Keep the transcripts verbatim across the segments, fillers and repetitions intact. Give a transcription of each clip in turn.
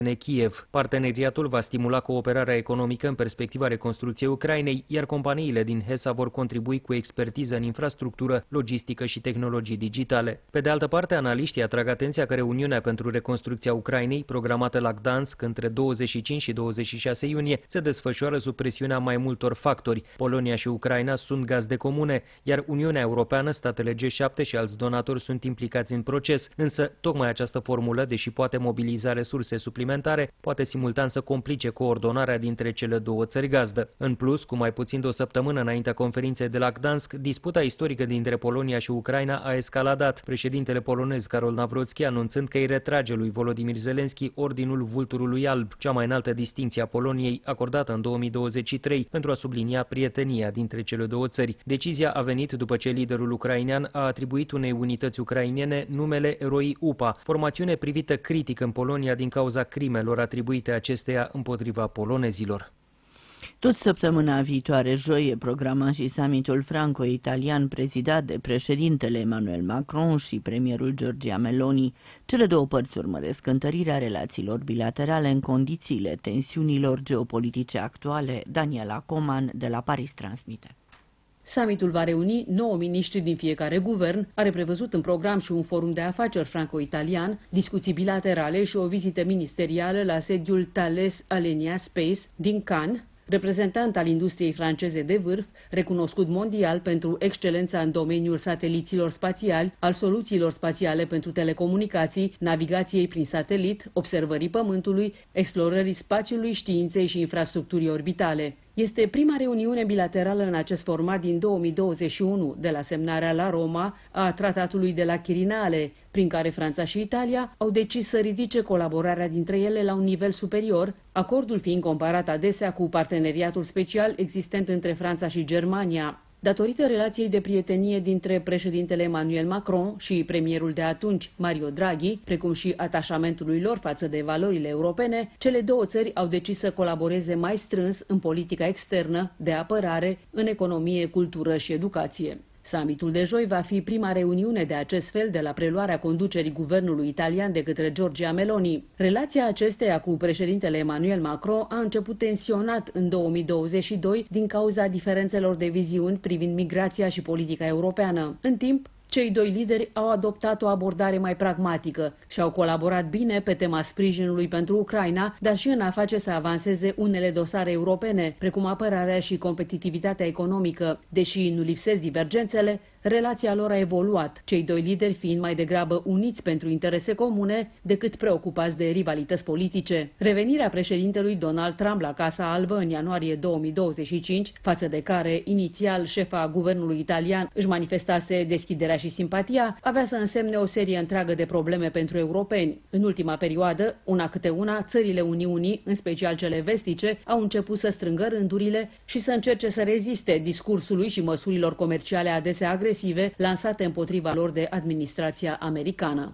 Kiev. Parteneriatul va stimula cooperarea economică în perspectiva reconstrucției Ucrainei, iar companiile din H E S A vor contribui cu expertiză în infrastructură, logistică și tehnologii digitale. Pe de altă parte, analiștii atrag atenția că reuniunea pentru reconstrucția Ucrainei, programată la Gdansk între douăzeci și cinci și douăzeci și șase iunie, se desfășoară sub presiunea mai multor factori. Polonia și Ucraina sunt gazde comune, iar Uniunea Europeană, statele G șapte și alți donatori sunt implicați în proces, însă tocmai această formulă, deși poate mobiliza resurse suplimentare, poate simultan să complice coordonarea dintre cele două țări gazdă. În plus, cu mai puțin de o săptămână înaintea conferinței de la Gdansk, disputa istorică dintre Polonia și Ucraina a escaladat, președintele polonez Karol Nawrocki anunțând că îi retrage lui Volodymyr Zelensky Ordinul Vulturului Alb, cea mai înaltă distincție a Poloniei acordată în două mii douăzeci și trei pentru a sublinia prietenia dintre cele două țări. Decizia a venit după ce liderul ucrainean a atribuit unei unități ucrainene numele Eroii U P A, formațiune privită critic în Polonia din cauza crimelor atribuite acesteia împotriva polonezilor. Tot săptămâna viitoare, joi, e programat și summitul franco-italian prezidat de președintele Emmanuel Macron și premierul Giorgia Meloni. Cele două părți urmăresc întărirea relațiilor bilaterale în condițiile tensiunilor geopolitice actuale. Daniela Coman de la Paris transmite. Summitul va reuni nouă miniștri din fiecare guvern, are prevăzut în program și un forum de afaceri franco-italian, discuții bilaterale și o vizită ministerială la sediul Thales Alenia Space din Cannes, reprezentant al industriei franceze de vârf, recunoscut mondial pentru excelența în domeniul sateliților spațiali, al soluțiilor spațiale pentru telecomunicații, navigației prin satelit, observării Pământului, explorării spațiului, științei și infrastructurii orbitale. Este prima reuniune bilaterală în acest format din două mii douăzeci și unu, de la semnarea la Roma a tratatului de la Quirinale, prin care Franța și Italia au decis să ridice colaborarea dintre ele la un nivel superior, acordul fiind comparat adesea cu parteneriatul special existent între Franța și Germania. Datorită relației de prietenie dintre președintele Emmanuel Macron și premierul de atunci, Mario Draghi, precum și atașamentului lor față de valorile europene, cele două țări au decis să colaboreze mai strâns în politica externă, de apărare, în economie, cultură și educație. Summitul de joi va fi prima reuniune de acest fel de la preluarea conducerii guvernului italian de către Giorgia Meloni. Relația acesteia cu președintele Emmanuel Macron a început tensionat în două mii douăzeci și doi din cauza diferențelor de viziuni privind migrația și politica europeană. În timp, cei doi lideri au adoptat o abordare mai pragmatică și au colaborat bine pe tema sprijinului pentru Ucraina, dar și în a face să avanseze unele dosare europene, precum apărarea și competitivitatea economică. Deși nu lipsesc divergențele, relația lor a evoluat, cei doi lideri fiind mai degrabă uniți pentru interese comune decât preocupați de rivalități politice. Revenirea președintelui Donald Trump la Casa Albă în ianuarie două mii douăzeci și cinci, față de care inițial șefa guvernului italian își manifestase deschiderea și simpatia, avea să însemne o serie întreagă de probleme pentru europeni. În ultima perioadă, una câte una, țările Uniunii, în special cele vestice, au început să strângă rândurile și să încerce să reziste discursului și măsurilor comerciale adesea agresive lansate împotriva lor de administrația americană.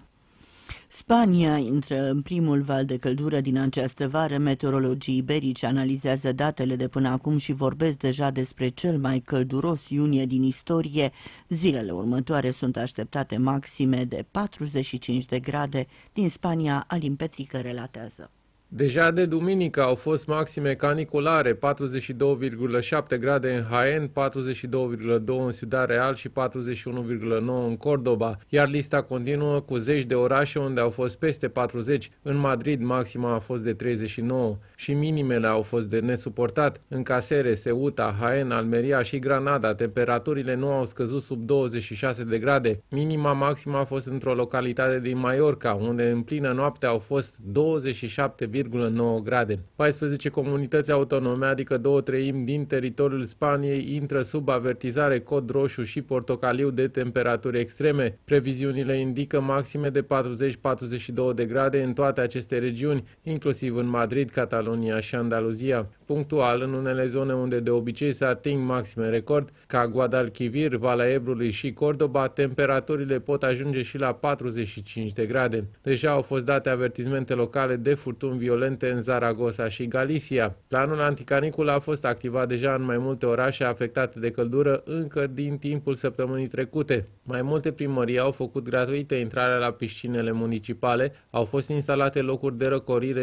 Spania intră în primul val de căldură din această vară. Meteorologii iberici analizează datele de până acum și vorbesc deja despre cel mai călduros iunie din istorie. Zilele următoare sunt așteptate maxime de patruzeci și cinci de grade. Din Spania, Alin Petrică relatează. Deja de duminică au fost maxime caniculare, patruzeci și două virgulă șapte grade în Jaén, patruzeci și două virgulă doi în Ciudad Real și patruzeci și unu virgulă nouă în Cordoba, iar lista continuă cu zeci de orașe unde au fost peste patruzeci. În Madrid maxima a fost de treizeci și nouă și minimele au fost de nesuportat. În Cáceres, Ceuta, Jaén, Almeria și Granada temperaturile nu au scăzut sub douăzeci și șase de grade. Minima maximă a fost într-o localitate din Mallorca, unde în plină noapte au fost douăzeci și șapte virgulă nouă grade. paisprezece comunități autonome, adică două treimi din teritoriul Spaniei, intră sub avertizare cod roșu și portocaliu de temperaturi extreme. Previziunile indică maxime de patruzeci - patruzeci și două de grade în toate aceste regiuni, inclusiv în Madrid, Catalonia și Andaluzia. Punctual, în unele zone unde de obicei se ating maxime record, ca Guadalquivir, Valea Ebrului și Cordoba, temperaturile pot ajunge și la patruzeci și cinci de grade. Deja au fost date avertizmente locale de furtuni violente în Zaragoza și Galicia. Planul anticaniculă a fost activat deja în mai multe orașe afectate de căldură încă din timpul săptămânii trecute. Mai multe primării au făcut gratuită intrarea la piscinele municipale, au fost instalate locuri de răcorire